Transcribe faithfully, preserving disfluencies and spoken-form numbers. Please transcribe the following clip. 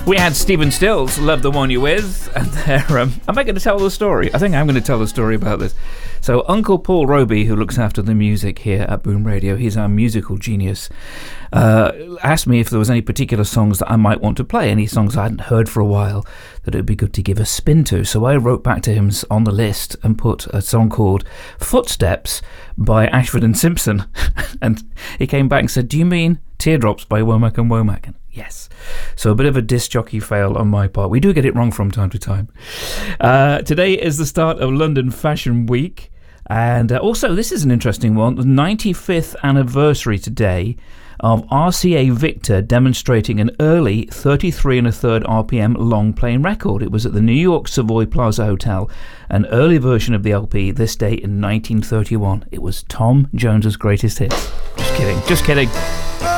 We had Stephen Stills, Love the One You're With, and there, um, am I going to tell the story? I think I'm going to tell the story about this. So Uncle Paul Roby, who looks after the music here at Boom Radio, he's our musical genius, uh, asked me if there was any particular songs that I might want to play, any songs I hadn't heard for a while that it would be good to give a spin to. So I wrote back to him on the list and put a song called Footsteps by Ashford and Simpson. And he came back and said, do you mean Teardrops by Womack and Womack? And yes. So a bit of a disc jockey fail on my part. We do get it wrong from time to time. Uh, today is the start of London Fashion Week. And uh, also, this is an interesting one, the ninety-fifth anniversary today of R C A Victor demonstrating an early thirty-three and a third R P M long playing record. It was at the New York Savoy Plaza Hotel, an early version of the L P, this day in nineteen thirty-one. It was Tom Jones's greatest hits. Just kidding, just kidding.